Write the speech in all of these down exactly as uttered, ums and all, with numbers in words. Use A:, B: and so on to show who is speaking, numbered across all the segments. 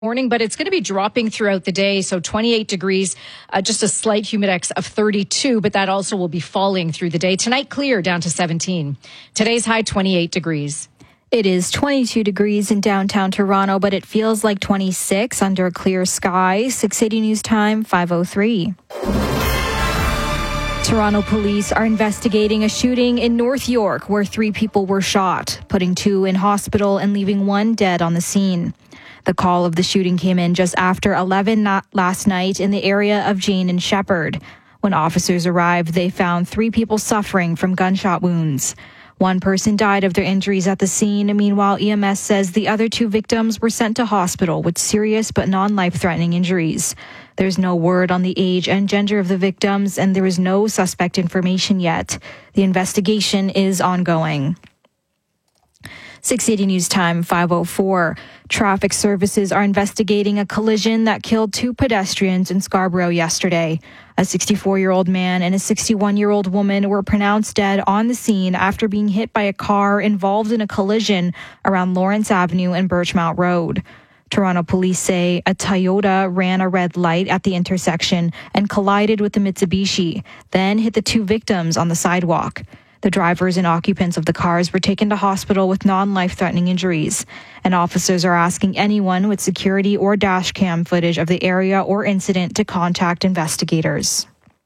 A: Morning, but it's going to be dropping throughout the day. So twenty-eight degrees, uh, just a slight humidex of thirty-two, but that also will be falling through the day. Tonight, clear down to seventeen. Today's high, twenty-eight degrees.
B: It is twenty-two degrees in downtown Toronto, but it feels like twenty-six under a clear sky. six eighty News Time, five oh three. Toronto police are investigating a shooting in North York where three people were shot, putting two in hospital and leaving one dead on the scene. The call of the shooting came in just after eleven last night in the area of Jane and Shepherd. When officers arrived, they found three people suffering from gunshot wounds. One person died of their injuries at the scene. Meanwhile, E M S says the other two victims were sent to hospital with serious but non-life-threatening injuries. There's no word on the age and gender of the victims, and there is no suspect information yet. The investigation is ongoing. six eighty News Time, five oh four. Traffic services are investigating a collision that killed two pedestrians in Scarborough yesterday. A sixty-four-year-old man and a sixty-one-year-old woman were pronounced dead on the scene after being hit by a car involved in a collision around Lawrence Avenue and Birchmount Road. Toronto police say a Toyota ran a red light at the intersection and collided with the Mitsubishi, then hit the two victims on the sidewalk. The drivers and occupants of the cars were taken to hospital with non-life-threatening injuries. And officers are asking anyone with security or dash cam footage of the area or incident to contact investigators.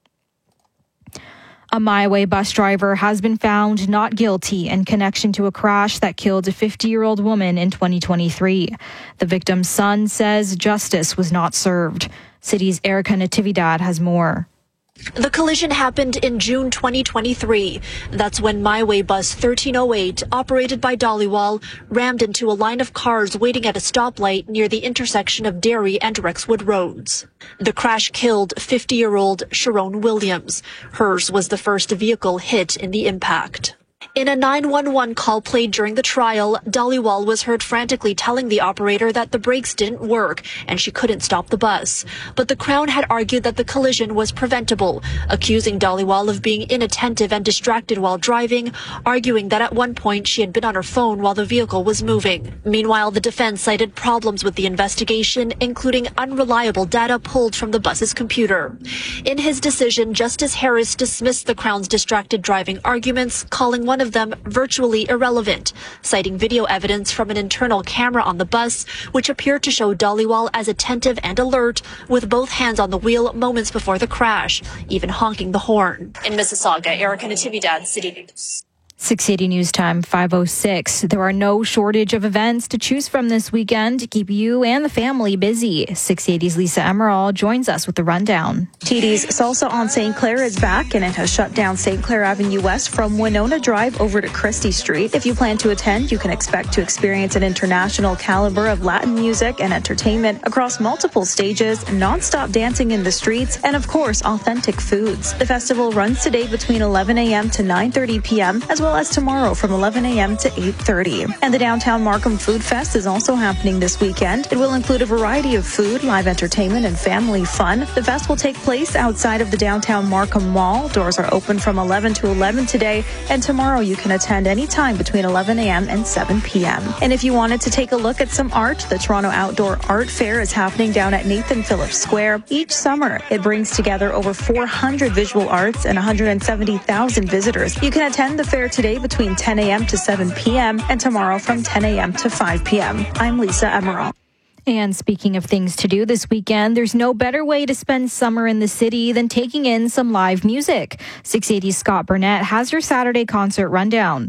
B: A My Way bus driver has been found not guilty in connection to a crash that killed a fifty-year-old woman in twenty twenty-three. The victim's son says justice was not served. City's Erica Natividad has more.
C: The collision happened in June twenty twenty-three. That's when My Way bus thirteen oh eight, operated by Dollywall, rammed into a line of cars waiting at a stoplight near the intersection of Derry and Rexwood Roads. The crash killed fifty-year-old Sharon Williams. Hers was the first vehicle hit in the impact. In a nine one one call played during the trial, Dollywall was heard frantically telling the operator that the brakes didn't work and she couldn't stop the bus. But the Crown had argued that the collision was preventable, accusing Dollywall of being inattentive and distracted while driving, arguing that at one point she had been on her phone while the vehicle was moving. Meanwhile, the defense cited problems with the investigation, including unreliable data pulled from the bus's computer. In his decision, Justice Harris dismissed the Crown's distracted driving arguments, calling one of them virtually irrelevant, citing video evidence from an internal camera on the bus, which appeared to show Dollywall as attentive and alert, with both hands on the wheel moments before the crash, even honking the horn. In Mississauga, Erica Natividad, City News.
B: six eighty News Time, five oh six. There are no shortage of events to choose from this weekend to keep you and the family busy. six eighty's Lisa Emerald joins us with the rundown.
D: T D's Salsa on Saint Clair is back, and it has shut down Saint Clair Avenue West from Winona Drive over to Christie Street. If you plan to attend, you can expect to experience an international caliber of Latin music and entertainment across multiple stages, non-stop dancing in the streets, and of course, authentic foods. The festival runs today between eleven a.m. to nine thirty p.m., as well as tomorrow from eleven a.m. to eight thirty. And the Downtown Markham Food Fest is also happening this weekend. It will include a variety of food, live entertainment, and family fun. The fest will take place outside of the Downtown Markham Mall. Doors are open from eleven to eleven today, and tomorrow you can attend anytime between eleven a.m. and seven p.m. And if you wanted to take a look at some art, the Toronto Outdoor Art Fair is happening down at Nathan Phillips Square. Each summer, it brings together over four hundred visual arts and one hundred seventy thousand visitors. You can attend the fair today between ten a.m. to seven p.m. and tomorrow from ten a.m. to five p.m. I'm Lisa Emerald.
B: And speaking of things to do this weekend, there's no better way to spend summer in the city than taking in some live music. six eighty's Scott Burnett has your Saturday concert rundown.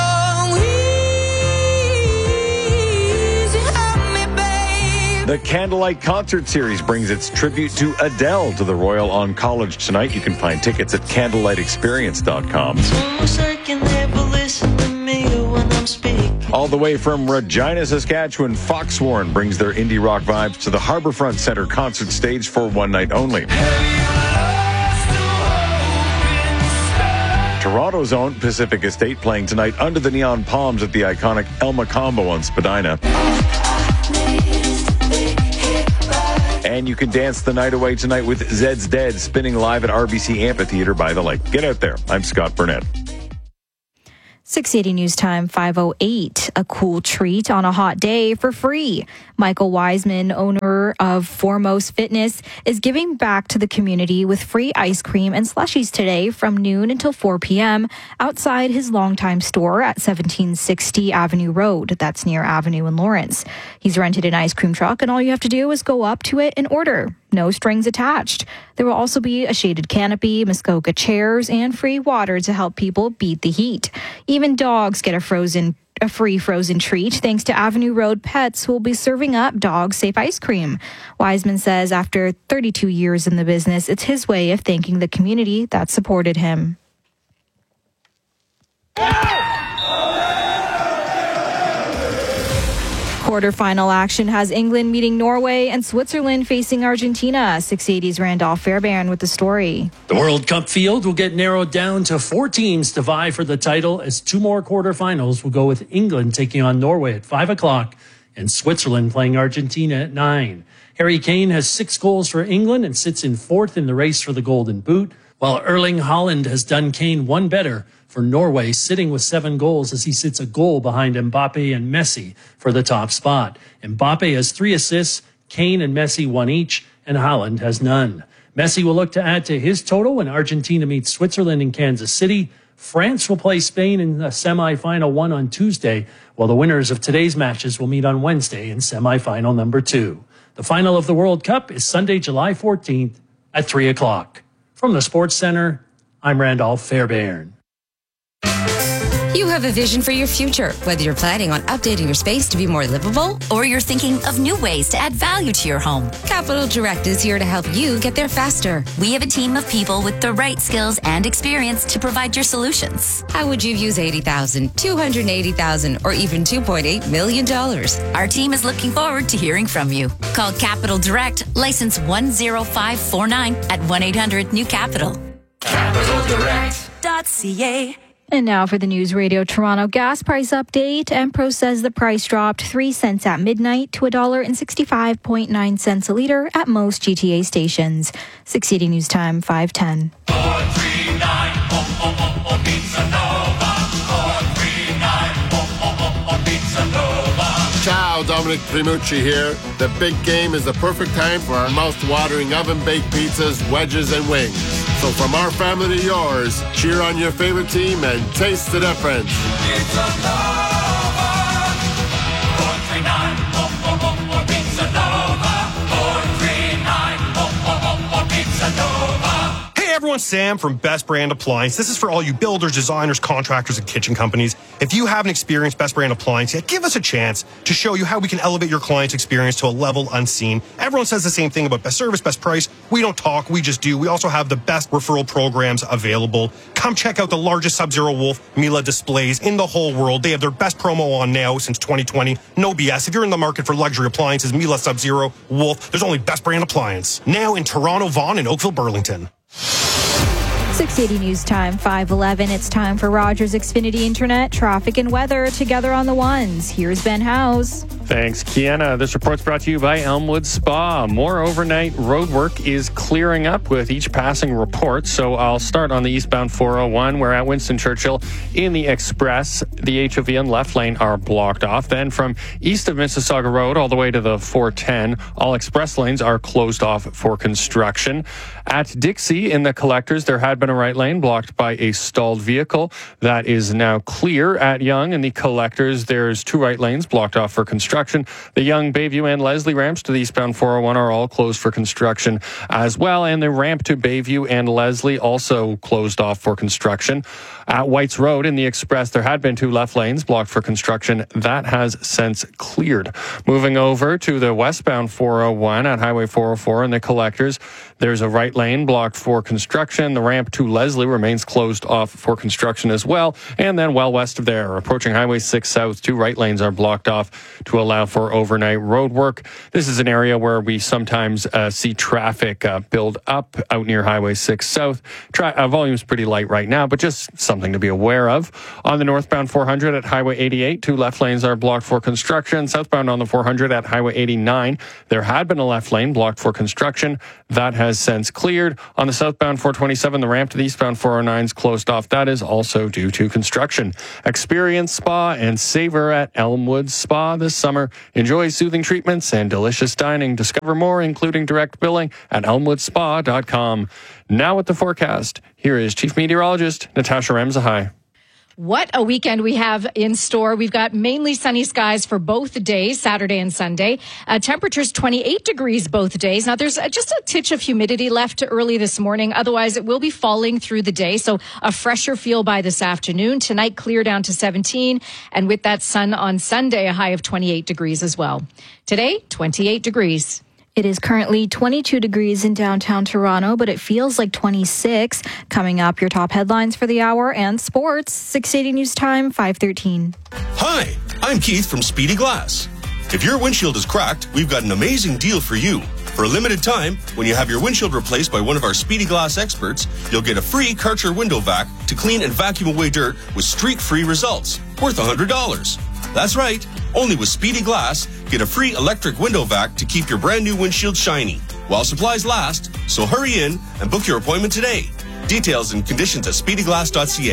E: The Candlelight Concert Series brings its tribute to Adele to the Royal on College tonight. You can find tickets at candlelight experience dot com. All the way from Regina, Saskatchewan, Foxwarn brings their indie rock vibes to the Harbourfront Centre concert stage for one night only. Toronto's own Pacific Estate playing tonight under the neon palms at the iconic El Macombo on Spadina. And you can dance the night away tonight with Zed's Dead spinning live at R B C Amphitheatre by the Lake. Get out there. I'm Scott Burnett.
B: six eighty News Time, five oh eight. A cool treat on a hot day for free. Michael Wiseman, owner of Foremost Fitness, is giving back to the community with free ice cream and slushies today from noon until four p.m. outside his longtime store at seventeen sixty Avenue Road. That's near Avenue in Lawrence. He's rented an ice cream truck, and all you have to do is go up to it and order. No strings attached. There will also be a shaded canopy, Muskoka chairs, and free water to help people beat the heat. Even dogs get a frozen a free frozen treat thanks to Avenue Road Pets, who will be serving up dog-safe ice cream. Wiseman says after thirty-two years in the business, it's his way of thanking the community that supported him. Quarterfinal action has England meeting Norway and Switzerland facing Argentina. six eighty's Randolph Fairbairn with the story.
F: The World Cup field will get narrowed down to four teams to vie for the title, as two more quarterfinals will go with England taking on Norway at five o'clock and Switzerland playing Argentina at nine. Harry Kane has six goals for England and sits in fourth in the race for the Golden Boot, while Erling Haaland has done Kane one better for Norway, sitting with seven goals as he sits a goal behind Mbappe and Messi for the top spot. Mbappe has three assists, Kane and Messi one each, and Haaland has none. Messi will look to add to his total when Argentina meets Switzerland in Kansas City. France will play Spain in the semi-final one on Tuesday, while the winners of today's matches will meet on Wednesday in semi-final number two. The final of the World Cup is Sunday, July fourteenth at three o'clock. From the Sports Center, I'm Randolph Fairbairn.
G: You have a vision for your future, whether you're planning on updating your space to be more livable
H: or you're thinking of new ways to add value to your home.
G: Capital Direct is here to help you get there faster.
H: We have a team of people with the right skills and experience to provide your solutions.
G: How would you use eighty thousand dollars, two hundred eighty thousand dollars, or even two point eight million dollars?
H: Our team is looking forward to hearing from you. Call Capital Direct, license one zero five four nine at one eight hundred new capital.
I: capital direct dot c a.
B: And now for the News Radio Toronto gas price update. Empro says the price dropped three cents at midnight to one dollar and sixty-five point nine cents a litre at most G T A stations. six eighty News Time, five ten.
I: four three nine, oh, oh, oh, oh, Pizza Nova. four three nine, oh, oh, oh, oh, Pizza Nova.
J: Ciao, Dominic Primucci here. The big game is the perfect time for our mouth-watering oven-baked pizzas, wedges, and wings. So from our family to yours, cheer on your favorite team and taste the difference.
I: Pizza Nova. four three nine, oh, oh, oh, oh, Pizza Nova. four three nine, oh, oh, oh, oh, Pizza Nova.
K: Hey everyone, Sam from Best Brand Appliance. This is for all you builders, designers, contractors, and kitchen companies. If you haven't experienced Best Brand Appliance yet, give us a chance to show you how we can elevate your client's experience to a level unseen. Everyone says the same thing about best service, best price. We don't talk, we just do. We also have the best referral programs available. Come check out the largest Sub-Zero Wolf Miele displays in the whole world. They have their best promo on now since twenty twenty. No B S. If you're in the market for luxury appliances, Miele, Sub-Zero, Wolf, there's only Best Brand Appliance. Now in Toronto, Vaughan, and Oakville, Burlington.
B: six eighty News Time, five eleven. It's time for Rogers Xfinity Internet, traffic and weather together on the ones. Here's Ben Howes.
L: Thanks, Kiana. This report's brought to you by Elmwood Spa. More overnight road work is clearing up with each passing report. So I'll start on the eastbound four oh one, where at Winston Churchill in the Express, the H O V and left lane are blocked off. Then from east of Mississauga Road all the way to the four ten, all express lanes are closed off for construction. At Dixie in the Collectors, there had been a right lane blocked by a stalled vehicle. That is now clear. At Yonge in the Collectors, there's two right lanes blocked off for construction. The Yonge, Bayview, and Leslie ramps to the eastbound four oh one are all closed for construction as well. And the ramp to Bayview and Leslie also closed off for construction. At Whites Road in the Express, there had been two left lanes blocked for construction. That has since cleared. Moving over to the westbound four oh one at Highway four oh four in the Collectors, there's a right lane blocked for construction. The ramp to Leslie remains closed off for construction as well. And then well west of there, approaching Highway six South, two right lanes are blocked off to to allow for overnight road work. This is an area where we sometimes uh, see traffic uh, build up out near Highway six South. Tra- uh, volume's pretty light right now, but just something to be aware of. On the northbound four hundred at Highway eighty-eight, two left lanes are blocked for construction. Southbound on the four hundred at Highway eighty-nine, there had been a left lane blocked for construction. That has since cleared. On the southbound four twenty-seven, the ramp to the eastbound four oh nine is closed off. That is also due to construction. Experience spa and savor at Elmwood Spa this summer. Enjoy soothing treatments and delicious dining. Discover more, including direct billing, at elmwood spa dot com. Now with the forecast, here is Chief Meteorologist Natasha Ramzahai.
A: What a weekend we have in store. We've got mainly sunny skies for both days, Saturday and Sunday. Uh, temperatures twenty-eight degrees both days. Now, there's just a titch of humidity left early this morning. Otherwise, it will be falling through the day. So a fresher feel by this afternoon. Tonight, clear down to seventeen. And with that sun on Sunday, a high of twenty-eight degrees as well. Today, twenty-eight degrees.
B: It is currently twenty-two degrees in downtown Toronto, but it feels like twenty-six. Coming up, your top headlines for the hour and sports. six eighty News Time, five thirteen.
M: Hi, I'm Keith from Speedy Glass. If your windshield is cracked, we've got an amazing deal for you. For a limited time, when you have your windshield replaced by one of our Speedy Glass experts, you'll get a free Karcher window vac to clean and vacuum away dirt with streak-free results, worth one hundred dollars. That's right. Only with Speedy Glass, get a free electric window vac to keep your brand new windshield shiny while supplies last. So hurry in and book your appointment today. Details and conditions at speedy glass dot c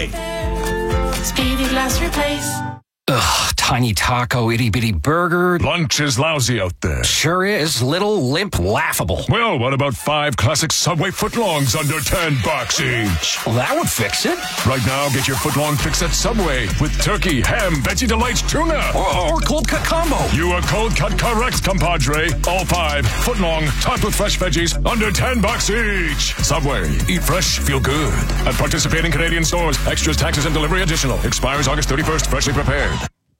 M: a.
N: Speedy Glass Replace.
O: Ugh, tiny taco, itty bitty burger.
P: Lunch is lousy out there.
O: Sure is. Little, limp, laughable.
P: Well, what about five classic Subway footlongs under ten bucks each?
O: Well, that would fix it.
P: Right now, get your footlong fix at Subway with turkey, ham, Veggie Delights, tuna.
O: Or, or cold cut combo.
P: You are cold cut correct, compadre. All five footlong, topped with fresh veggies, under ten bucks each. Subway. Eat fresh, feel good. At participating Canadian stores. Extras, taxes, and delivery additional. Expires August thirty-first. Freshly prepared.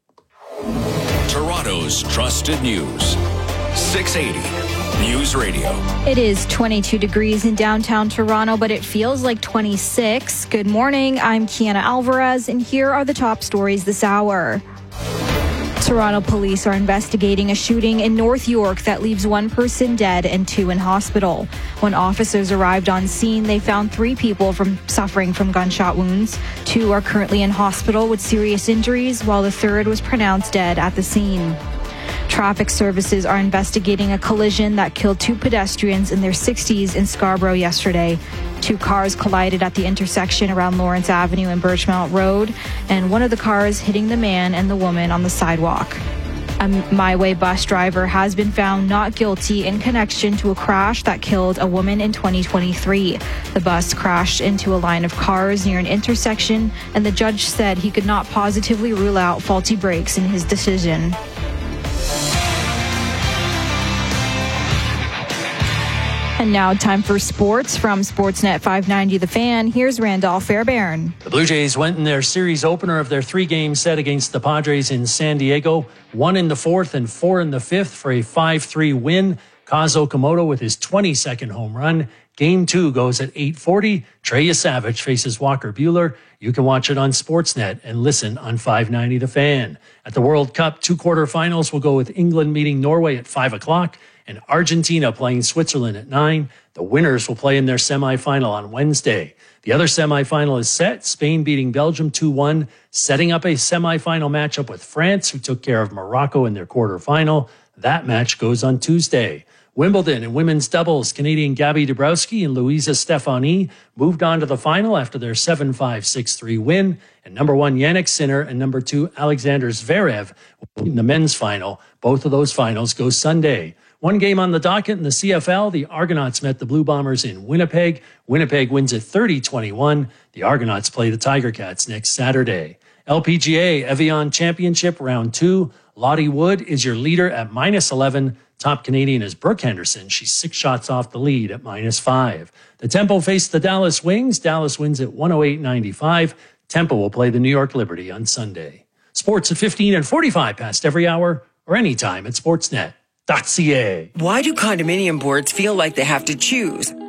Q: Toronto's trusted news. six eighty News Radio.
B: It is twenty-two degrees in downtown Toronto, but it feels like twenty-six. Good morning. I'm Kiana Alvarez, and here are the top stories this hour. Toronto police are investigating a shooting in North York that leaves one person dead and two in hospital. When officers arrived on scene, they found three people from suffering from gunshot wounds. Two are currently in hospital with serious injuries, while the third was pronounced dead at the scene. Traffic services are investigating a collision that killed two pedestrians in their sixties in Scarborough yesterday. Two cars collided at the intersection around Lawrence Avenue and Birchmount Road, and one of the cars hitting the man and the woman on the sidewalk. A My Way bus driver has been found not guilty in connection to a crash that killed a woman in twenty twenty-three. The bus crashed into a line of cars near an intersection, and the judge said he could not positively rule out faulty brakes in his decision. And now time for sports from Sportsnet five ninety The Fan. Here's Randolph Fairbairn.
F: The Blue Jays went in their series opener of their three-game set against the Padres in San Diego. One in the fourth and four in the fifth for a five three win. Kaz Okamoto with his twenty-second home run. Game two goes at eight forty. Trey Savage faces Walker Buehler. You can watch it on Sportsnet and listen on five ninety The Fan. At the World Cup, two quarterfinals will go with England meeting Norway at five o'clock. And Argentina playing Switzerland at nine. The winners will play in their semifinal on Wednesday. The other semifinal is set. Spain beating Belgium two one, setting up a semifinal matchup with France, who took care of Morocco in their quarterfinal. That match goes on Tuesday. Wimbledon and women's doubles, Canadian Gabby Dabrowski and Louisa Stefani moved on to the final after their seven five, six three win. And number one, Jannik Sinner, and number two, Alexander Zverev in the men's final. Both of those finals go Sunday. One game on the docket in the C F L, the Argonauts met the Blue Bombers in Winnipeg. Winnipeg wins at thirty twenty-one. The Argonauts play the Tiger Cats next Saturday. L P G A Evian Championship Round two. Lottie Wood is your leader at minus eleven. Top Canadian is Brooke Henderson. She's six shots off the lead at minus five. The Tempo face the Dallas Wings. Dallas wins at one oh eight ninety-five. Tempo will play the New York Liberty on Sunday. Sports at fifteen and forty-five past every hour or anytime at sportsnet dot c a.
R: Why do condominium boards feel like they have to choose?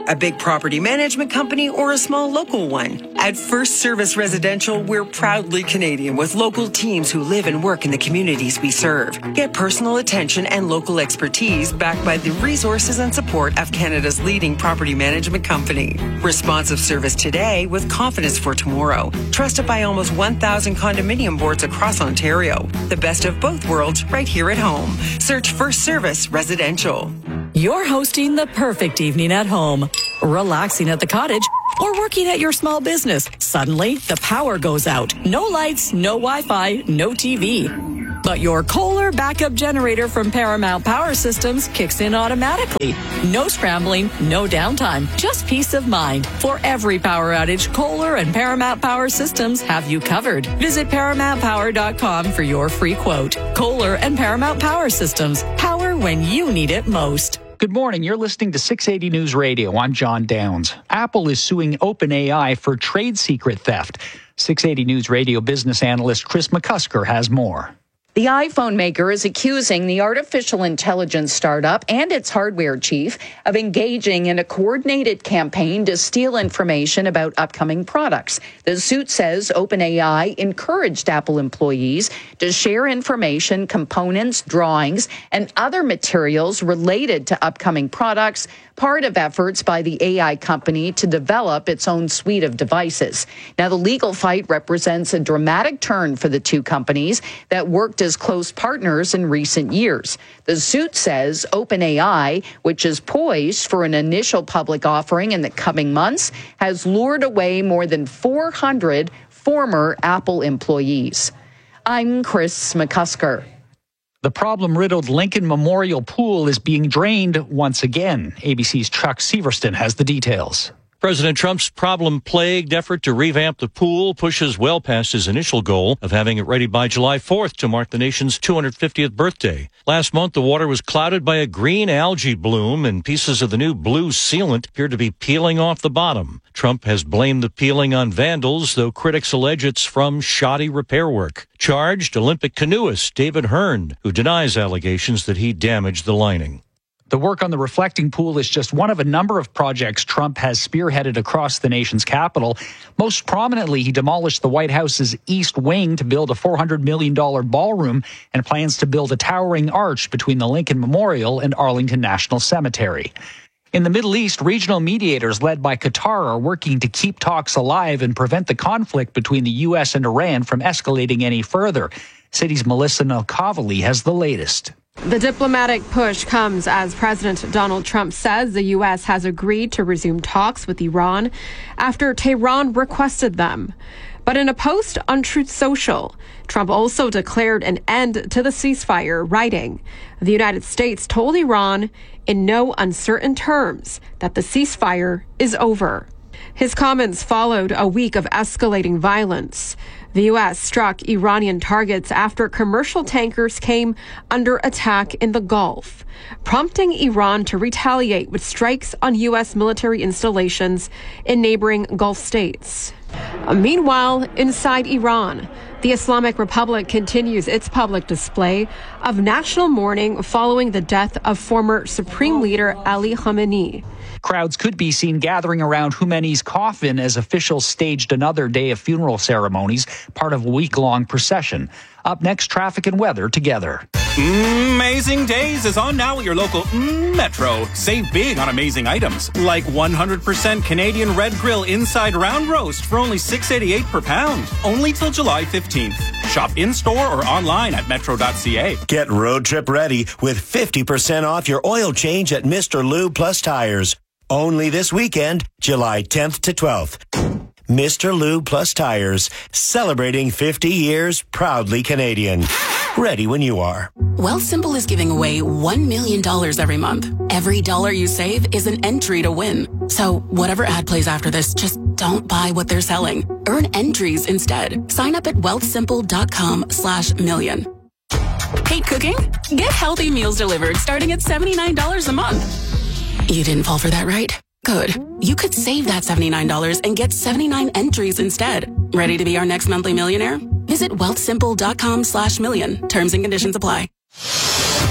N: a big property management company, or a small local one. At First Service Residential, we're proudly Canadian with local teams who live and work in the communities we serve. Get personal attention and local expertise backed by the resources and support of Canada's leading property management company. Responsive service today with confidence for tomorrow. Trusted by almost one thousand condominium boards across Ontario. The best of both worlds right here at home. Search First Service Residential.
R: You're hosting the perfect evening at home, relaxing at the cottage, or working at your small business. Suddenly, the power goes out. No lights, no Wi-Fi, no T V. But your Kohler backup generator from Paramount Power Systems kicks in automatically. No scrambling, no downtime, just peace of mind. For every power outage, Kohler and Paramount Power Systems have you covered. Visit paramount power dot com for your free quote. Kohler and Paramount Power Systems. Power when you need it most.
S: Good morning. You're listening to six eighty News Radio. I'm John Downs. Apple is suing OpenAI for trade secret theft. six eighty News Radio business analyst Chris McCusker has more.
T: The iPhone maker is accusing the artificial intelligence startup and its hardware chief of engaging in a coordinated campaign to steal information about upcoming products. The suit says OpenAI encouraged Apple employees to share information, components, drawings, and other materials related to upcoming products, part of efforts by the A I company to develop its own suite of devices. Now, the legal fight represents a dramatic turn for the two companies that worked as close partners in recent years. The suit says OpenAI, which is poised for an initial public offering in the coming months, has lured away more than four hundred former Apple employees. I'm Chris McCusker.
S: The problem-riddled Lincoln Memorial Pool is being drained once again. A B C's Chuck Severston has the details.
U: President Trump's problem-plagued effort to revamp the pool pushes well past his initial goal of having it ready by July fourth to mark the nation's two hundred fiftieth birthday. Last month, the water was clouded by a green algae bloom, and pieces of the new blue sealant appear to be peeling off the bottom. Trump has blamed the peeling on vandals, though critics allege it's from shoddy repair work. Charged Olympic canoeist David Hearn, who denies allegations that he damaged the lining.
S: The work on the reflecting pool is just one of a number of projects Trump has spearheaded across the nation's capital. Most prominently, he demolished the White House's East Wing to build a four hundred million dollars ballroom and plans to build a towering arch between the Lincoln Memorial and Arlington National Cemetery. In the Middle East, regional mediators led by Qatar are working to keep talks alive and prevent the conflict between the U S and Iran from escalating any further. City's Melissa Nalkavali has the latest.
V: The diplomatic push comes as President Donald Trump says the U S has agreed to resume talks with Iran after Tehran requested them. But in a post on Truth Social, Trump also declared an end to the ceasefire, writing, "The United States told Iran in no uncertain terms that the ceasefire is over." His comments followed a week of escalating violence. The U S struck Iranian targets after commercial tankers came under attack in the Gulf, prompting Iran to retaliate with strikes on U S military installations in neighboring Gulf states. Meanwhile, inside Iran, the Islamic Republic continues its public display of national mourning following the death of former Supreme Leader Ali Khamenei.
S: Crowds could be seen gathering around Khomeini's coffin as officials staged another day of funeral ceremonies, part of a week-long procession. Up next, traffic and weather together.
W: Amazing Days is on now at your local mm, Metro. Save big on amazing items, like one hundred percent Canadian Red Grill Inside Round Roast for only six dollars and eighty-eight cents per pound. Only till July fifteenth. Shop in-store or online at metro dot c a.
X: Get road trip ready with fifty percent off your oil change at Mister Lube Plus Tires. Only this weekend, July tenth to twelfth. Mister Lube Plus Tires, celebrating fifty years, proudly Canadian. Ready when you are.
Y: Wealthsimple is giving away one million dollars every month. Every dollar you save is an entry to win. So whatever ad plays after this, just don't buy what they're selling. Earn entries instead. Sign up at wealthsimple.com slash million. Hate cooking? Get healthy meals delivered starting at seventy-nine dollars a month. You didn't fall for that, right? Good. You could save that seventy-nine dollars and get seventy-nine entries instead. Ready to be our next monthly millionaire? Visit wealthsimple.com slash million. Terms and conditions apply.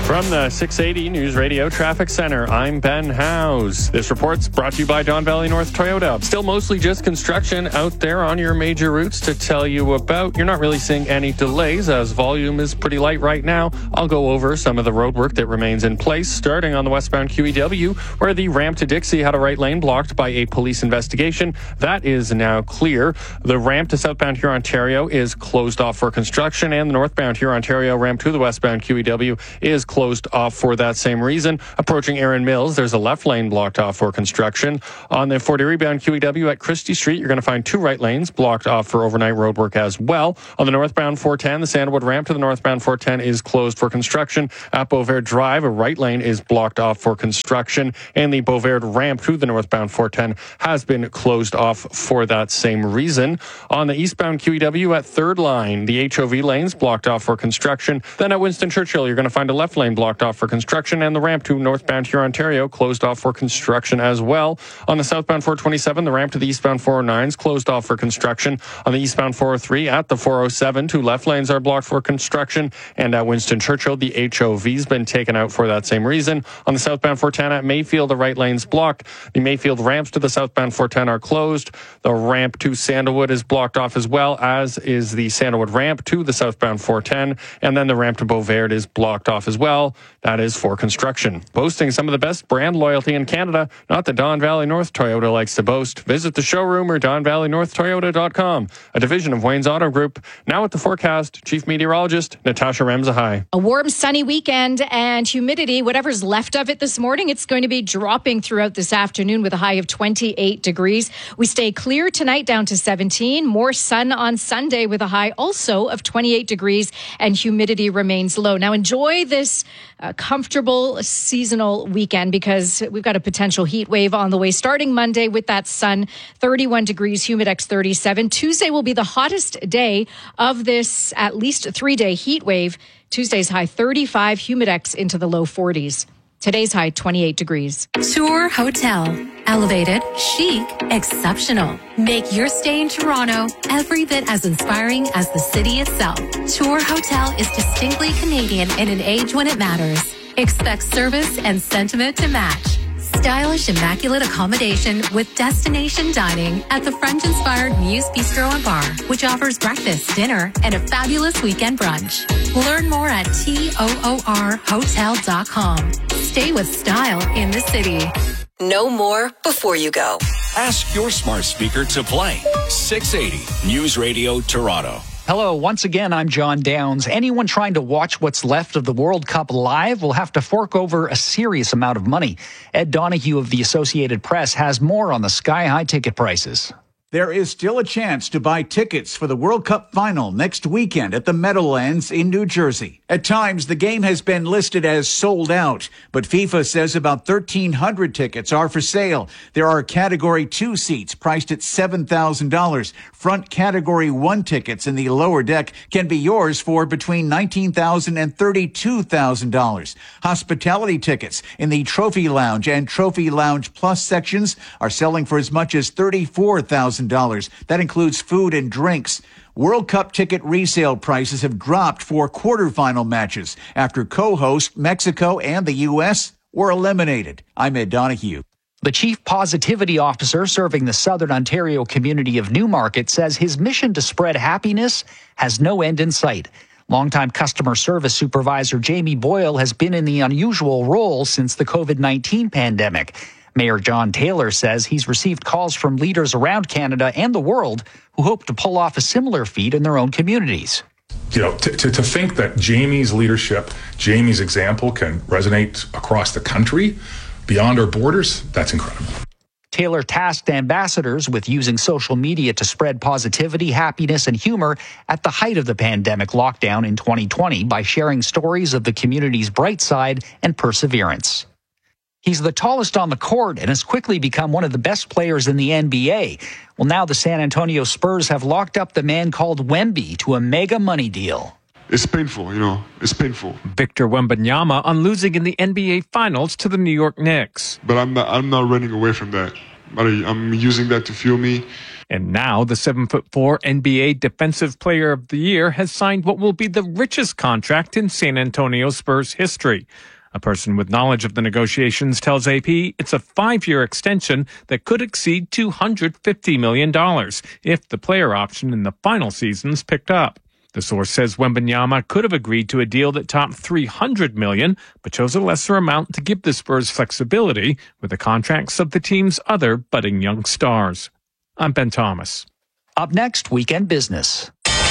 L: From the six eighty News Radio Traffic Center, I'm Ben Howes. This report's brought to you by Don Valley North Toyota. Still mostly just construction out there on your major routes to tell you about. You're not really seeing any delays as volume is pretty light right now. I'll go over some of the road work that remains in place, starting on the westbound Q E W, where the ramp to Dixie had a right lane blocked by a police investigation. That is now clear. The ramp to southbound Hurontario is closed off for construction, and the northbound Hurontario ramp to the westbound Q E W is closed off for that same reason. Approaching Erin Mills, there's a left lane blocked off for construction. On the Fort Erie bound Q E W at Christie Street, you're going to find two right lanes blocked off for overnight road work as well. On the northbound four ten, the Sandalwood ramp to the northbound four ten is closed for construction. At Beauvert Drive, a right lane is blocked off for construction, and the Beauvert ramp to the northbound four ten has been closed off for that same reason. On the eastbound Q E W at Third Line, the H O V lanes blocked off for construction. Then at Winston Churchill, you're going to find a left lane blocked off for construction, and the ramp to northbound Hurontario closed off for construction as well. On the southbound four twenty-seven, the ramp to the eastbound four oh nine is closed off for construction. On the eastbound four oh three at the four oh seven, two left lanes are blocked for construction, and at Winston Churchill, the H O V's been taken out for that same reason. On the southbound four ten at Mayfield, the right lane's blocked. The Mayfield ramps to the southbound four ten are closed. The ramp to Sandalwood is blocked off as well, as is the Sandalwood ramp to the southbound four ten, and then the ramp to Beauvert is blocked off as well. That is for construction. Boasting some of the best brand loyalty in Canada, not that Don Valley North Toyota likes to boast. Visit the showroom or don valley north toyota dot com, a division of Wayne's Auto Group. Now with the forecast, Chief Meteorologist Natasha Remza.
A: A warm, sunny weekend and humidity, whatever's left of it this morning, it's going to be dropping throughout this afternoon with a high of twenty-eight degrees. We stay clear tonight down to seventeen. More sun on Sunday with a high also of twenty-eight degrees, and humidity remains low. Now enjoy this uh, comfortable seasonal weekend, because we've got a potential heat wave on the way starting Monday with that sun. thirty-one degrees, Humidex thirty-seven. Tuesday will be the hottest day of this at least three-day heat wave. Tuesday's high thirty-five, Humidex into the low forties. Today's high twenty-eight degrees.
C: Tour Hotel. Elevated, chic, exceptional. Make your stay in Toronto every bit as inspiring as the city itself. Tour Hotel is distinctly Canadian in an age when it matters. Expect service and sentiment to match. Stylish, immaculate accommodation with destination dining at the French-inspired Muse Bistro and Bar, which offers breakfast, dinner, and a fabulous weekend brunch. Learn more at toor hotel dot com. Stay with style in the city.
D: Know more before you go.
Q: Ask your smart speaker to play six eighty News Radio Toronto.
S: Hello, once again, I'm John Downs. Anyone trying to watch what's left of the World Cup live will have to fork over a serious amount of money. Ed Donahue of the Associated Press has more on the sky-high ticket prices.
E: There is still a chance to buy tickets for the World Cup final next weekend at the Meadowlands in New Jersey. At times, the game has been listed as sold out, but FIFA says about thirteen hundred tickets are for sale. There are Category two seats priced at seven thousand dollars. Front Category one tickets in the lower deck can be yours for between nineteen thousand dollars and thirty-two thousand dollars. Hospitality tickets in the Trophy Lounge and Trophy Lounge Plus sections are selling for as much as thirty-four thousand dollars. That includes food and drinks. World Cup ticket resale prices have dropped for quarterfinal matches after co-host Mexico and the U S were eliminated. I'm Ed Donahue.
S: The chief positivity officer serving the Southern Ontario community of Newmarket says his mission to spread happiness has no end in sight. Longtime customer service supervisor Jamie Boyle has been in the unusual role since the COVID nineteen pandemic. Mayor John Taylor says he's received calls from leaders around Canada and the world who hope to pull off a similar feat in their own communities.
P: You know, to, to, to think that Jamie's leadership, Jamie's example can resonate across the country, beyond our borders, that's incredible.
S: Taylor tasked ambassadors with using social media to spread positivity, happiness, and humor at the height of the pandemic lockdown in twenty twenty by sharing stories of the community's bright side and perseverance. He's the tallest on the court and has quickly become one of the best players in the N B A. Well, now the San Antonio Spurs have locked up the man called Wemby to a mega money deal.
G: It's painful, you know, it's painful.
H: Victor Wembanyama on losing in the N B A Finals to the New York Knicks.
G: But I'm not, I'm not running away from that. I'm using that to fuel me.
H: And now the seven foot four N B A Defensive Player of the Year has signed what will be the richest contract in San Antonio Spurs history. A person with knowledge of the negotiations tells A P it's a five-year extension that could exceed two hundred fifty million dollars if the player option in the final season's picked up. The source says Wembanyama could have agreed to a deal that topped three hundred million dollars, but chose a lesser amount to give the Spurs flexibility with the contracts of the team's other budding young stars. I'm Ben Thomas.
S: Up next, Weekend Business.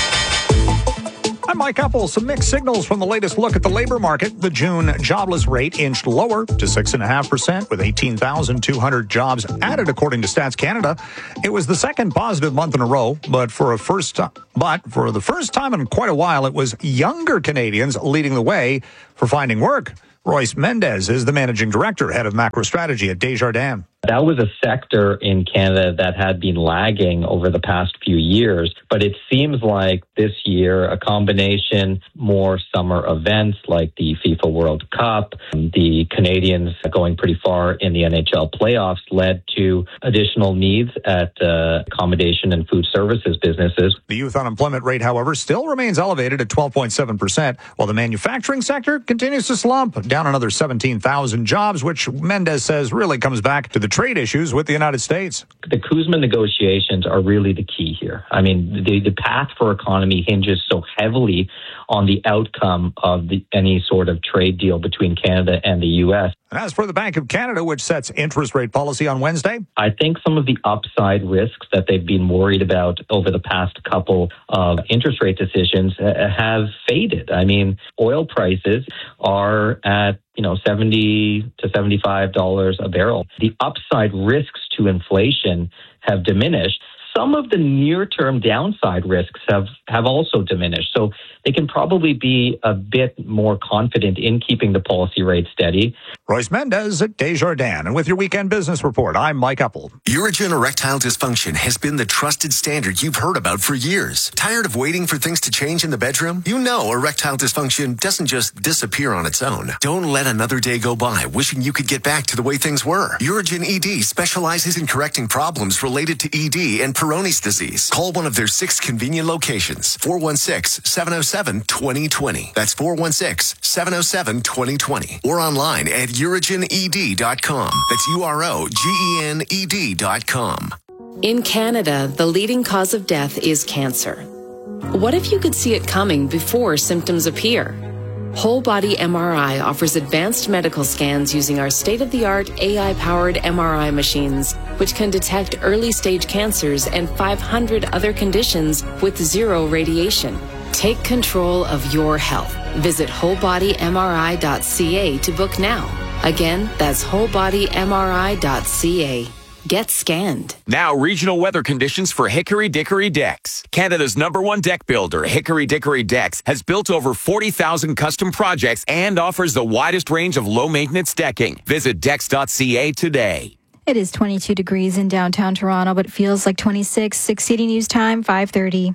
S: I'm Mike Uppel. Some mixed signals from the latest look at the labor market. The June jobless rate inched lower to six point five percent with eighteen thousand two hundred jobs added, according to Stats Canada. It was the second positive month in a row, but for a first time, but for the first time in quite a while, it was younger Canadians leading the way for finding work. Royce Mendez is the managing director, head of macro strategy at Desjardins.
I: That was a sector in Canada that had been lagging over the past few years, but it seems like this year a combination more summer events like the FIFA World Cup, the Canadians going pretty far in the N H L playoffs led to additional needs at uh, accommodation and food services businesses.
S: The youth unemployment rate, however, still remains elevated at twelve point seven percent, while the manufacturing sector continues to slump, down another seventeen thousand jobs, which Mendez says really comes back to the trade issues with the United States.
I: The CUSMA negotiations are really the key here. I mean, the, the path for economy hinges so heavily on the outcome of the, any sort of trade deal between Canada and the U S.
S: And as for the Bank of Canada, which sets interest rate policy on Wednesday,
I: I think some of the upside risks that they've been worried about over the past couple of interest rate decisions uh, have faded. I mean, oil prices are at you know, seventy to seventy-five dollars a barrel. The upside risks to inflation have diminished. Some of the near-term downside risks have, have also diminished. So they can probably be a bit more confident in keeping the policy rate steady.
S: Royce Mendez at Desjardins. And with your Weekend Business Report, I'm Mike Uppel.
J: Urigen erectile dysfunction has been the trusted standard you've heard about for years. Tired of waiting for things to change in the bedroom? You know erectile dysfunction doesn't just disappear on its own. Don't let another day go by wishing you could get back to the way things were. Urigen E D specializes in correcting problems related to E D and Peyronie's disease. Call one of their six convenient locations. four one six, seven oh seven, two oh two oh. That's four one six, seven oh seven, two oh two oh. Or online at urigen e d dot com. That's U R O G E N E D dot com.
K: In Canada, the leading cause of death is cancer. What if you could see it coming before symptoms appear? Whole Body M R I offers advanced medical scans using our state-of-the-art A I-powered M R I machines, which can detect early-stage cancers and five hundred other conditions with zero radiation. Take control of your health. Visit whole body m r i dot c a to book now. Again, that's whole body m r i dot c a. Get scanned.
Q: Now, regional weather conditions for Hickory Dickory Decks. Canada's number one deck builder, Hickory Dickory Decks, has built over forty thousand custom projects and offers the widest range of low-maintenance decking. Visit decks dot c a today.
B: It is twenty-two degrees in downtown Toronto, but it feels like twenty-six. six eighty News Time, five thirty.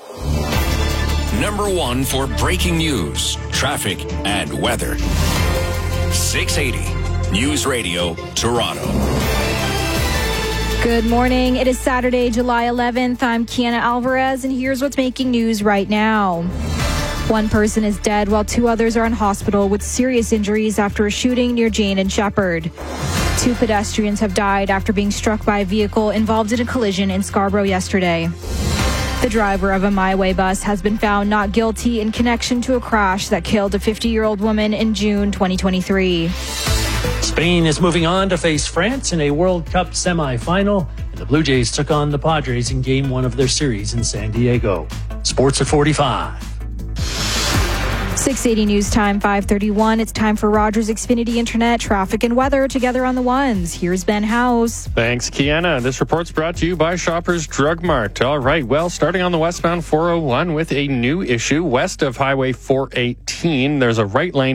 Q: Number one for breaking news, traffic, and weather. six eighty News Radio, Toronto.
B: Good morning. It is Saturday, July eleventh. I'm Kiana Alvarez, and here's what's making news right now. One person is dead while two others are in hospital with serious injuries after a shooting near Jane and Shepherd. Two pedestrians have died after being struck by a vehicle involved in a collision in Scarborough yesterday. The driver of a My Way bus has been found not guilty in connection to a crash that killed a fifty-year-old woman in June twenty twenty-three.
F: Spain is moving on to face France in a World Cup semifinal, and the Blue Jays took on the Padres in game one of their series in San Diego. Sports at forty-five.
B: six eighty News Time, five thirty-one. It's time for Rogers Xfinity Internet, traffic and weather together on the ones. Here's Ben House.
L: Thanks, Kiana. This report's brought to you by Shoppers Drug Mart. All right, well, starting on the westbound four oh one with a new issue west of Highway four eighteen, there's a right lane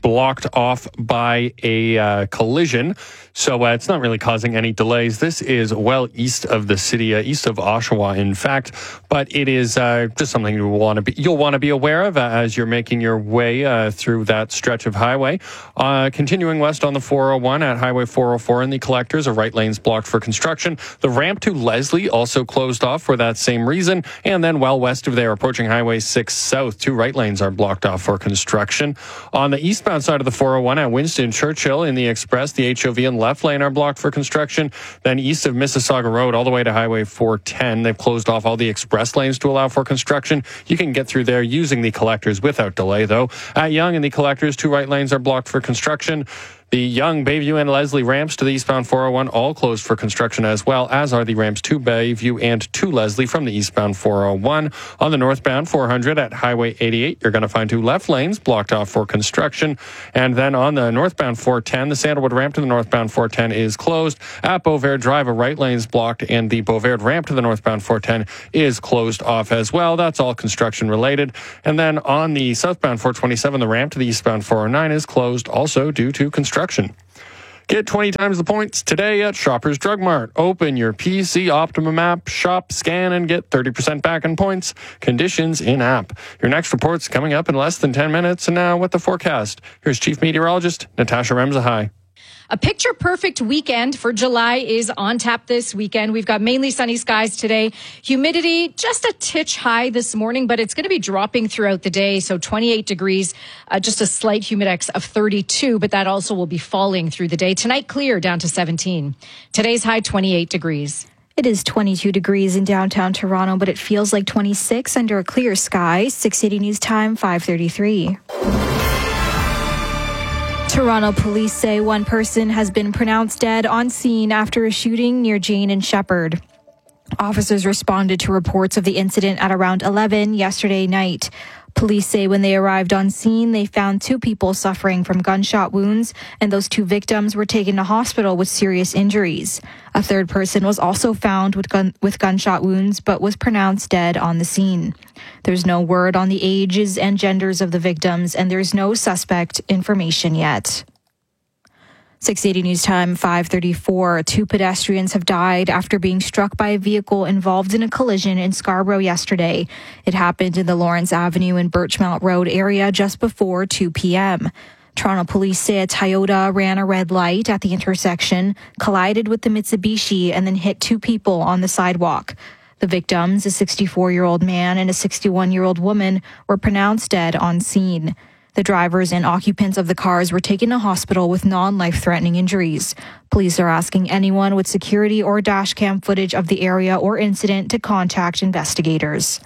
L: blocked off by a uh, collision. So uh, it's not really causing any delays. This is well east of the city, uh, east of Oshawa, in fact. But it is uh, just something you want to be, you'll want to be aware of uh, as you're making your way uh, through that stretch of highway. Uh, continuing west on the four oh one at Highway four oh four in the collectors, a right lane's blocked for construction. The ramp to Leslie also closed off for that same reason. And then well west of there, approaching Highway six south, two right lanes are blocked off for construction. On the eastbound side of the four oh one at Winston Churchill in the express, the H O V and left lane are blocked for construction. Then east of Mississauga Road all the way to Highway four ten, they've closed off all the express lanes to allow for construction. You can get through there using the collectors without delay, though. At Yonge and the collectors, two right lanes are blocked for construction. The Yonge, Bayview, and Leslie ramps to the eastbound four oh one all closed for construction, as well as are the ramps to Bayview and to Leslie from the eastbound four oh one. On the northbound four hundred at Highway eighty-eight, you're going to find two left lanes blocked off for construction. And then on the northbound four ten, the Sandalwood ramp to the northbound four ten is closed. At Beauvert Drive, a right lane's blocked, and the Beauvert ramp to the northbound four ten is closed off as well. That's all construction related. And then on the southbound four twenty-seven, the ramp to the eastbound four oh nine is closed also due to construction. Get twenty times the points today at Shoppers Drug Mart. Open your P C Optimum app, shop, scan, and get thirty percent back in points. Conditions in app. Your next report's coming up in less than ten minutes. And now with the forecast, here's Chief Meteorologist Natasha Remza.
A: A picture-perfect weekend for July is on tap this weekend. We've got mainly sunny skies today. Humidity just a titch high this morning, but it's going to be dropping throughout the day. So twenty-eight degrees, uh, just a slight humidex of thirty-two, but that also will be falling through the day. Tonight, clear down to seventeen. Today's high, twenty-eight degrees.
B: It is twenty-two degrees in downtown Toronto, but it feels like twenty-six under a clear sky. six eighty News Time, five thirty-three. Toronto police say one person has been pronounced dead on scene after a shooting near Jane and Shepherd. Officers responded to reports of the incident at around eleven yesterday night. Police say when they arrived on scene, they found two people suffering from gunshot wounds, and those two victims were taken to hospital with serious injuries. A third person was also found with gun- with gunshot wounds, but was pronounced dead on the scene. There's no word on the ages and genders of the victims, and there's no suspect information yet. six eighty News Time, five thirty-four. Two pedestrians have died after being struck by a vehicle involved in a collision in Scarborough yesterday. It happened in the Lawrence Avenue and Birchmount Road area just before two p.m. Toronto police say a Toyota ran a red light at the intersection, collided with the Mitsubishi, and then hit two people on the sidewalk. The victims, a sixty-four-year-old man and a sixty-one-year-old woman, were pronounced dead on scene. The drivers and occupants of the cars were taken to hospital with non-life-threatening injuries. Police are asking anyone with security or dashcam footage of the area or incident to contact investigators.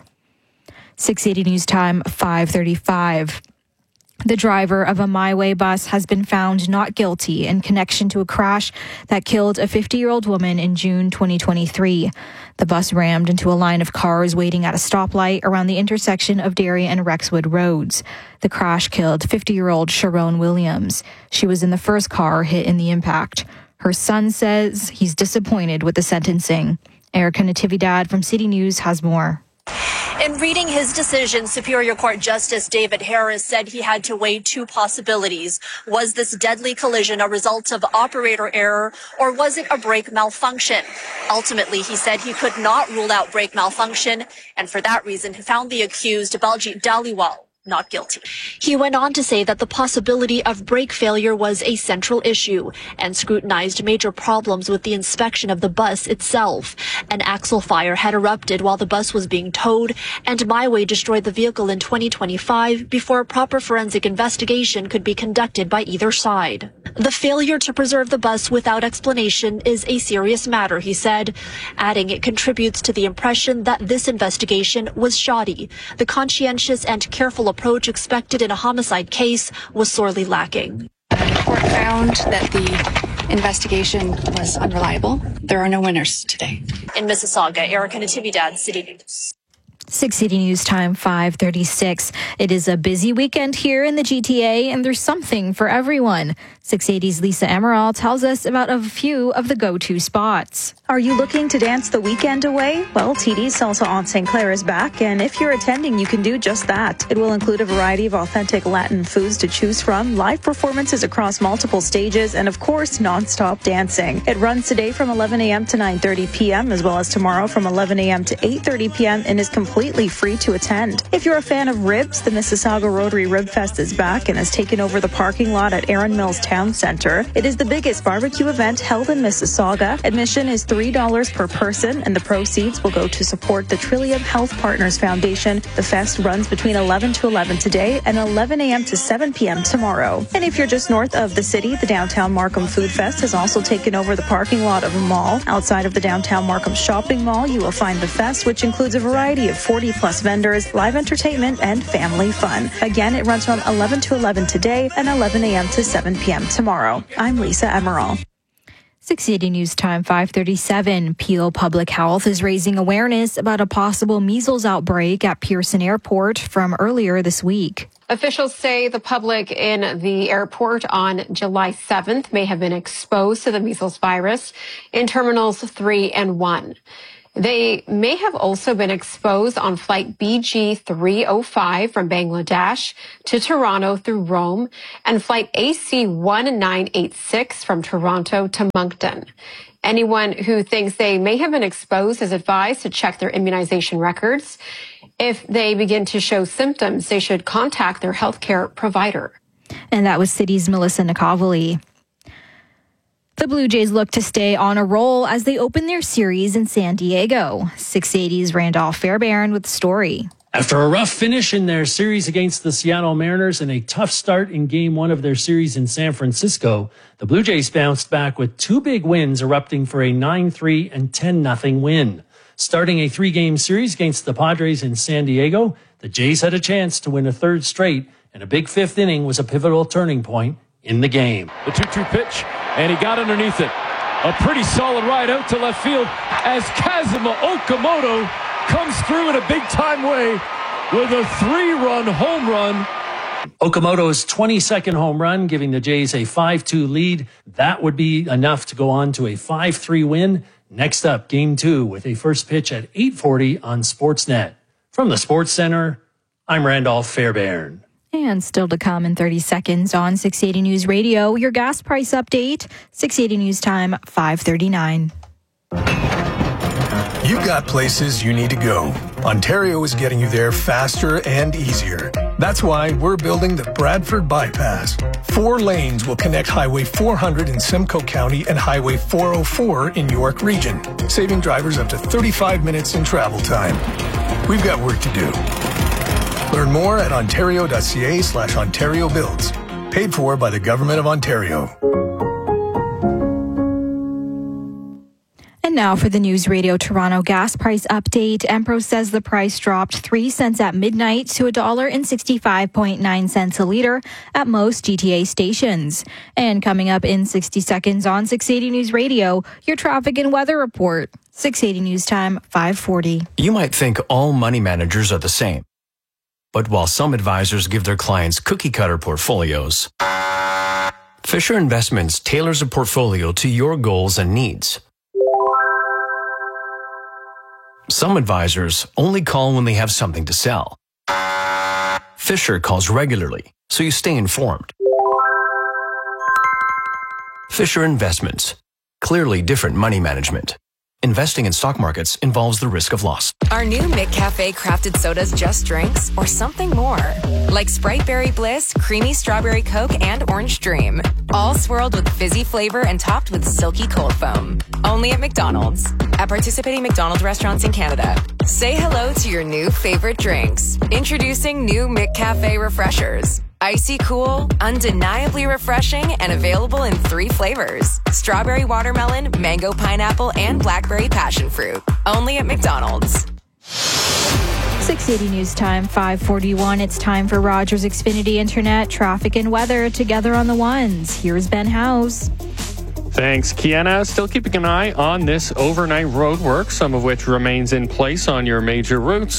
B: six eighty News Time, five thirty-five. The driver of a MyWay bus has been found not guilty in connection to a crash that killed a fifty-year-old woman in June twenty twenty-three. The bus rammed into a line of cars waiting at a stoplight around the intersection of Derry and Rexwood roads. The crash killed fifty-year-old Sharon Williams. She was in the first car hit in the impact. Her son says he's disappointed with the sentencing. Erica Natividad from City News has more.
M: In reading his decision, Superior Court Justice David Harris said he had to weigh two possibilities. Was this deadly collision a result of operator error, or was it a brake malfunction? Ultimately, he said he could not rule out brake malfunction, and for that reason, he found the accused, Baljit Dhaliwal, not guilty. He went on to say that the possibility of brake failure was a central issue and scrutinized major problems with the inspection of the bus itself. An axle fire had erupted while the bus was being towed, and MyWay destroyed the vehicle in twenty twenty-five before a proper forensic investigation could be conducted by either side. The failure to preserve the bus without explanation is a serious matter, he said, adding it contributes to the impression that this investigation was shoddy. The conscientious and careful approach expected in a homicide case was sorely lacking.
N: The court found that the investigation was unreliable. There are no winners today.
M: In Mississauga, Erica Natividad, City News.
B: six eighty News Time, five thirty-six. It is a busy weekend here in the G T A, and there's something for everyone. six eighty's Lisa Emerald tells us about a few of the go-to spots.
O: Are you looking to dance the weekend away? Well, T D's Salsa on Saint Clair is back, and if you're attending, you can do just that. It will include a variety of authentic Latin foods to choose from, live performances across multiple stages, and of course, non-stop dancing. It runs today from eleven a.m. to nine thirty p.m., as well as tomorrow from eleven a.m. to eight thirty p.m., and is completely free to attend. If you're a fan of ribs, the Mississauga Rotary Rib Fest is back and has taken over the parking lot at Erin Mills Town Center. It is the biggest barbecue event held in Mississauga. Admission is three dollars per person, and the proceeds will go to support the Trillium Health Partners Foundation. The fest runs between eleven to eleven today and eleven a.m. to seven p.m. tomorrow. And if you're just north of the city, the Downtown Markham Food Fest has also taken over the parking lot of a mall. Outside of the Downtown Markham Shopping Mall, you will find the fest, which includes a variety of forty plus vendors, live entertainment, and family fun. Again, it runs from eleven to eleven today and eleven a.m. to seven p.m. tomorrow. I'm Lisa Emerald.
B: six eighty News Time, five thirty-seven. Peel Public Health is raising awareness about a possible measles outbreak at Pearson Airport from earlier this week.
R: Officials say the public in the airport on July seventh may have been exposed to the measles virus in terminals three and one. They may have also been exposed on flight B G three oh five from Bangladesh to Toronto through Rome and flight A C one nine eight six from Toronto to Moncton. Anyone who thinks they may have been exposed is advised to check their immunization records. If they begin to show symptoms, they should contact their healthcare provider.
B: And that was City's Melissa Nicovoli. The Blue Jays look to stay on a roll as they open their series in San Diego. six eighty's Randolph Fairbairn with the story.
F: After a rough finish in their series against the Seattle Mariners and a tough start in game one of their series in San Francisco, the Blue Jays bounced back with two big wins, erupting for a nine three and ten nothing win. Starting a three-game series against the Padres in San Diego, the Jays had a chance to win a third straight, and a big fifth inning was a pivotal turning point in the game.
T: The two two pitch, and he got underneath it. A pretty solid ride out to left field as Kazuma Okamoto comes through in a big-time way with a three-run home run.
F: Okamoto's twenty-second home run, giving the Jays a five two lead. That would be enough to go on to a five three win. Next up, game two with a first pitch at eight forty on Sportsnet. From the Sports Center, I'm Randolph Fairbairn.
B: And still to come in thirty seconds on six eighty News Radio, your gas price update, six eighty News Time, five thirty-nine.
U: You've got places you need to go. Ontario is getting you there faster and easier. That's why we're building the Bradford Bypass. Four lanes will connect Highway four hundred in Simcoe County and Highway four oh four in York Region, saving drivers up to thirty-five minutes in travel time. We've got work to do. Learn more at ontario.ca slash Ontario Builds. Paid for by the Government of Ontario.
B: And now for the News Radio Toronto gas price update. Empro says the price dropped three cents at midnight to one dollar and sixty-five point nine cents a liter at most G T A stations. And coming up in sixty seconds on six eighty News Radio, your traffic and weather report. six eighty News Time, five forty.
V: You might think all money managers are the same. But while some advisors give their clients cookie-cutter portfolios, Fisher Investments tailors a portfolio to your goals and needs. Some advisors only call when they have something to sell. Fisher calls regularly, so you stay informed. Fisher Investments. Clearly different money management. Investing in stock markets involves the risk of loss.
Z: Are new McCafe crafted sodas just drinks or something more? Like Sprite Berry Bliss, Creamy Strawberry Coke, and Orange Dream. All swirled with fizzy flavor and topped with silky cold foam. Only at McDonald's. At participating McDonald's restaurants in Canada. Say hello to your new favorite drinks. Introducing new McCafe Refreshers. Icy cool, undeniably refreshing, and available in three flavors. Strawberry watermelon, mango pineapple, and blackberry passion fruit. Only at McDonald's.
B: six eighty News Time, five forty-one. It's time for Rogers Xfinity Internet, traffic and weather together on the ones. Here's Ben House.
L: Thanks, Kiana. Still keeping an eye on this overnight road work, some of which remains in place on your major routes.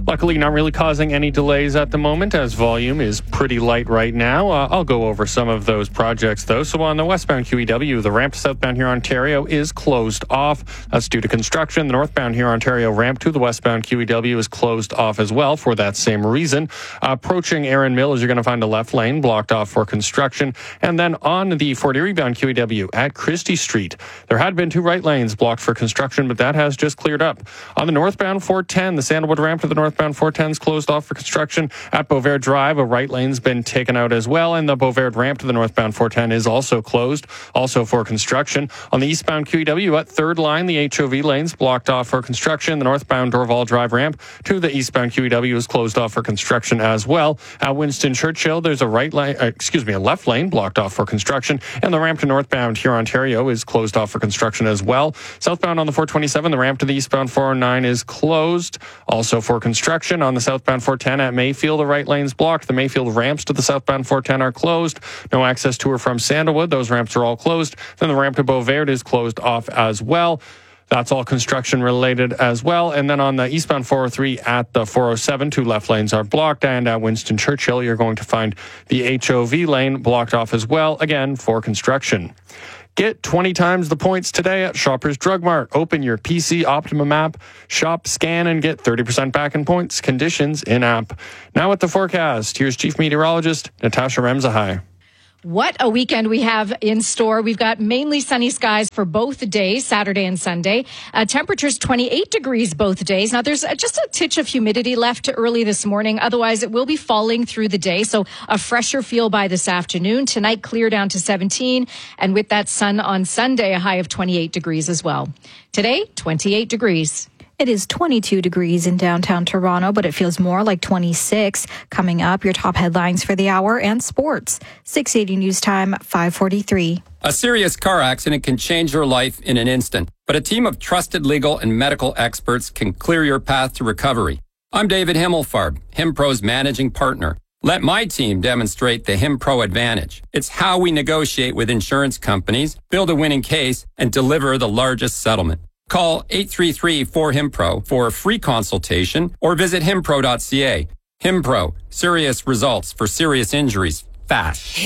L: Luckily, not really causing any delays at the moment, as volume is pretty light right now. Uh, I'll go over some of those projects, though. So on the westbound Q E W, the ramp to southbound Huron, Ontario is closed off. That's due to construction. The northbound Huron, Ontario ramp to the westbound Q E W is closed off as well for that same reason. Uh, approaching Erin Mills, you're going to find a left lane blocked off for construction. And then on the Fort Erie bound Q E W at Christie Street, there had been two right lanes blocked for construction, but that has just cleared up. On the northbound four ten, the Sandalwood ramp to the northbound four ten is closed off for construction. At Beauvert Drive, a right lane's been taken out as well, and the Beauvert ramp to the northbound four ten is also closed, also for construction. On the eastbound Q E W at third line, the H O V lane's blocked off for construction. The northbound Dorval Drive ramp to the eastbound Q E W is closed off for construction as well. At Winston Churchill, there's a right lane, uh, excuse me, a left lane blocked off for construction, and the ramp to northbound Huron, Ontario is closed off for construction as well. Southbound on the four twenty-seven, the ramp to the eastbound four oh nine is closed, also for construction. On the southbound four ten at Mayfield, the right lane's blocked. The Mayfield ramps to the southbound four ten are closed. No access to or from Sandalwood. Those ramps are all closed. Then the ramp to Beauvert is closed off as well. That's all construction related as well. And then on the eastbound four oh three at the four oh seven, two left lanes are blocked. And at Winston Churchill, you're going to find the H O V lane blocked off as well, again, for construction. Get twenty times the points today at Shoppers Drug Mart. Open your P C Optimum app, shop, scan, and get thirty percent back in points. Conditions in-app. Now with the forecast, here's Chief Meteorologist Natasha Remzahai.
A: What a weekend we have in store. We've got mainly sunny skies for both days, Saturday and Sunday. Uh, temperatures twenty-eight degrees both days. Now, there's just a titch of humidity left early this morning. Otherwise, it will be falling through the day. So a fresher feel by this afternoon. Tonight, clear down to seventeen. And with that sun on Sunday, a high of twenty-eight degrees as well. Today, twenty-eight degrees.
B: It is twenty-two degrees in downtown Toronto, but it feels more like twenty-six. Coming up, your top headlines for the hour and sports. six eighty News Time, five forty-three.
C: A serious car accident can change your life in an instant, but a team of trusted legal and medical experts can clear your path to recovery. I'm David Himmelfarb, HimPro's managing partner. Let my team demonstrate the HimPro advantage. It's how we negotiate with insurance companies, build a winning case, and deliver the largest settlement. Call eight three three, four, H I M P R O for a free consultation or visit himpro dot c a. HimPro, serious results for serious injuries fast.